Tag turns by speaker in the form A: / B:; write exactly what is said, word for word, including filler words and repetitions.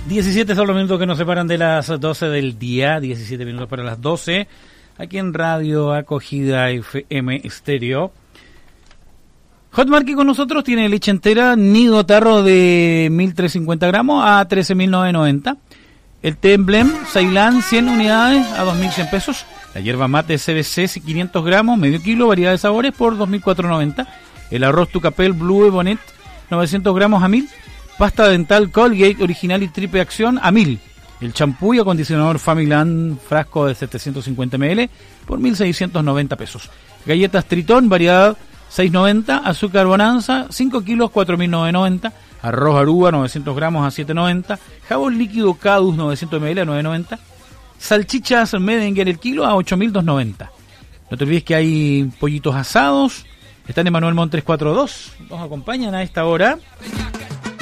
A: diecisiete son los minutos que nos separan de las doce del día, diecisiete minutos para las doce, aquí en Radio Acogida F M Estéreo. Hotmart, con nosotros tiene leche entera, nido tarro de mil trescientos cincuenta gramos a trece mil novecientos noventa. El té Emblem Ceilán cien unidades a dos mil cien pesos. La hierba mate C B C quinientos gramos, medio kilo, variedad de sabores por dos mil cuatrocientos noventa. El arroz Tucapel Blue Bonnet novecientos gramos a mil. Pasta dental Colgate original y triple acción a mil. El champú y acondicionador Familand frasco de setecientos cincuenta mililitros por mil seiscientos noventa pesos. Galletas Tritón variedad seis noventa. Azúcar Bonanza cinco kilos cuatro mil novecientos noventa. Arroz Aruba novecientos gramos a siete noventa. Jabón líquido Cadus novecientos mililitros a nueve noventa. Salchichas Medinger el kilo a ocho mil doscientos noventa. No te olvides que hay pollitos asados. Están en Manuel Montes cuarenta y dos. Nos acompañan a esta hora.